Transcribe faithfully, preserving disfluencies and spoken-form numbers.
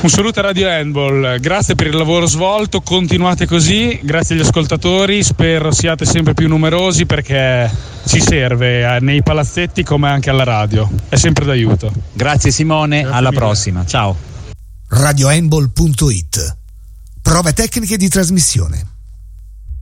Un saluto a Radio Handball, grazie per il lavoro svolto, continuate così, grazie agli ascoltatori, spero siate sempre più numerosi perché ci serve nei palazzetti come anche alla radio, è sempre d'aiuto. Grazie Simone, grazie alla mille. Prossima, ciao. radio handball punto it. Prove tecniche di trasmissione.